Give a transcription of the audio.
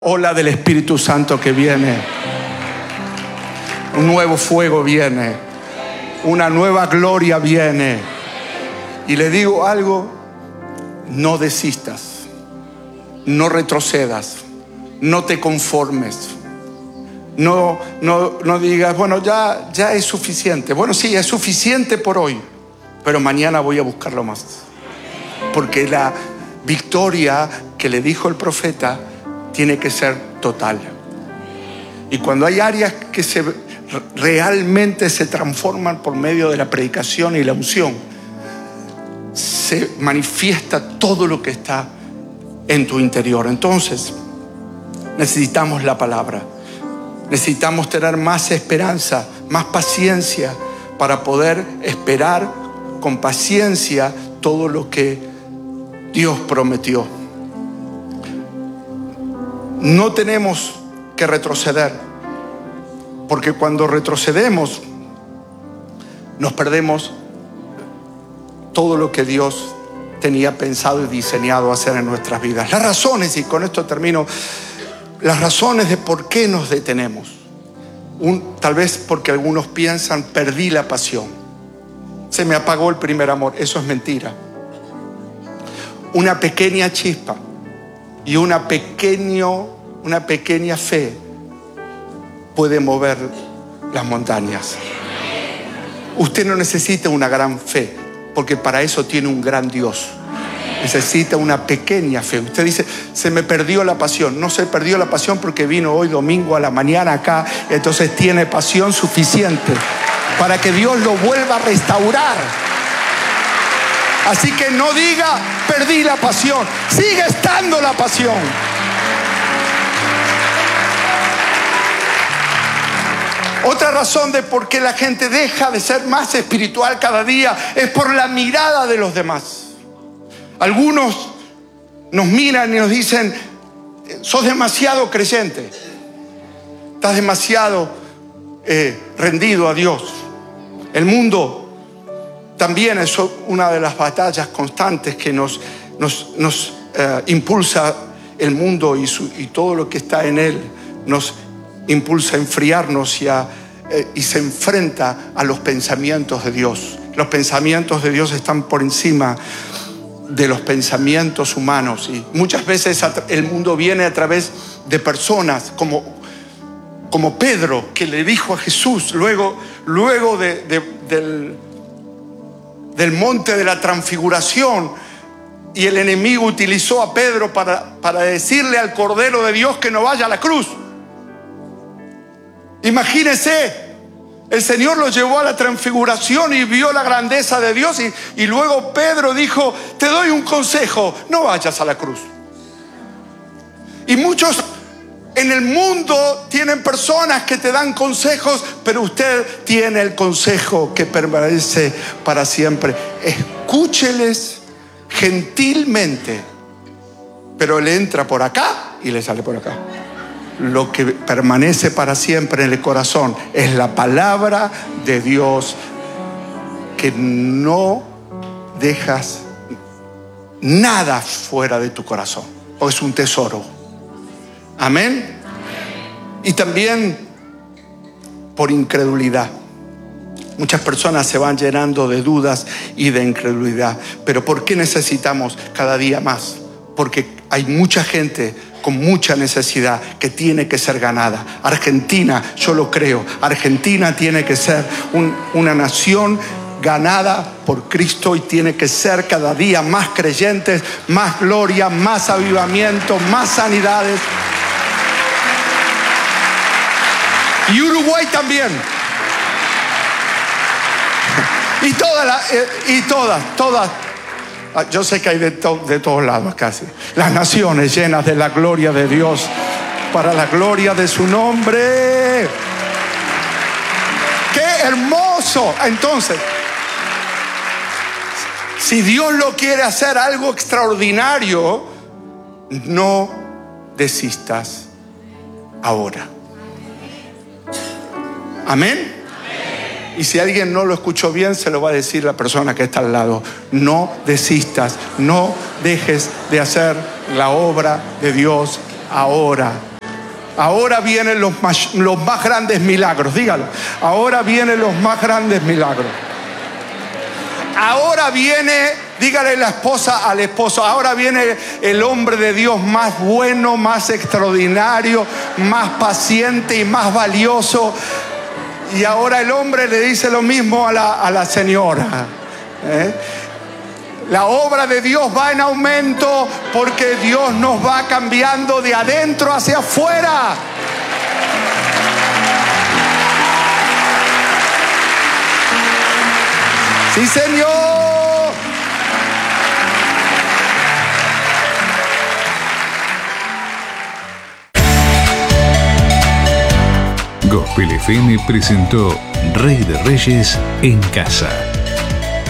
Ola del Espíritu Santo que viene. Un nuevo fuego viene. Una nueva gloria viene. Y le digo algo: no desistas, no retrocedas, no te conformes. No digas, bueno, ya es suficiente. Bueno, sí, es suficiente por hoy, pero mañana voy a buscarlo más. Porque la victoria que le dijo el profeta tiene que ser total. Y cuando hay áreas que realmente se transforman por medio de la predicación y la unción, se manifiesta todo lo que está en tu interior. Entonces, necesitamos la palabra. Necesitamos tener más esperanza, más paciencia para poder esperar con paciencia todo lo que Dios prometió. No tenemos que retroceder, porque cuando retrocedemos nos perdemos todo lo que Dios tenía pensado y diseñado hacer en nuestras vidas. Las razones, y con esto termino, las razones de por qué nos detenemos. Tal vez porque algunos piensan, perdí la pasión, se me apagó el primer amor. Eso es mentira. Una pequeña chispa y una pequeña fe puede mover las montañas. Usted no necesita una gran fe, porque para eso tiene un gran Dios. Necesita una pequeña fe. Usted dice, se me perdió la pasión. No se perdió la pasión porque vino hoy domingo a la mañana acá, entonces tiene pasión suficiente para que Dios lo vuelva a restaurar. Así que no diga, perdí la pasión. Sigue estando la pasión. Otra razón de por qué la gente deja de ser más espiritual cada día es por la mirada de los demás. Algunos nos miran y nos dicen, sos demasiado creyente, estás demasiado rendido a Dios. El mundo también es una de las batallas constantes que nos impulsa. El mundo y todo lo que está en él nos impulsa a enfriarnos y se enfrenta a los pensamientos de Dios. Los pensamientos de Dios están por encima de los pensamientos humanos, y muchas veces el mundo viene a través de personas como Pedro, que le dijo a Jesús luego del monte de la transfiguración, y el enemigo utilizó a Pedro para decirle al Cordero de Dios que no vaya a la cruz. Imagínese, el Señor lo llevó a la transfiguración y vio la grandeza de Dios, y luego Pedro dijo, te doy un consejo, no vayas a la cruz. Y muchos en el mundo tienen personas que te dan consejos, pero usted tiene el consejo que permanece para siempre. Escúcheles gentilmente, pero le entra por acá y le sale por acá. Lo que permanece para siempre en el corazón es la palabra de Dios, que no dejas nada fuera de tu corazón, porque es un tesoro. Amén. Y también por incredulidad. Muchas personas se van llenando de dudas y de incredulidad. Pero ¿por qué necesitamos cada día más? Porque hay mucha gente con mucha necesidad que tiene que ser ganada. Argentina, yo lo creo, Argentina tiene que ser una nación ganada por Cristo, y tiene que ser cada día más creyentes, más gloria, más avivamiento, más sanidades. Y Uruguay también. Y todas. Yo sé que hay de todos lados casi. Las naciones llenas de la gloria de Dios, para la gloria de su nombre. ¡Qué hermoso! Entonces, si Dios lo quiere hacer algo extraordinario, no desistas ahora. Amén. Y si alguien no lo escuchó bien, se lo va a decir la persona que está al lado. No desistas, no dejes de hacer la obra de Dios ahora. Ahora vienen los más grandes milagros. Dígalo. Ahora vienen los más grandes milagros. Ahora viene, dígale la esposa al esposo, ahora viene el hombre de Dios más bueno, más extraordinario, más paciente y más valioso. Y ahora el hombre le dice lo mismo a la señora. La obra de Dios va en aumento porque Dios nos va cambiando de adentro hacia afuera. ¡Sí, Señor! Gospel FM presentó Rey de Reyes en Casa.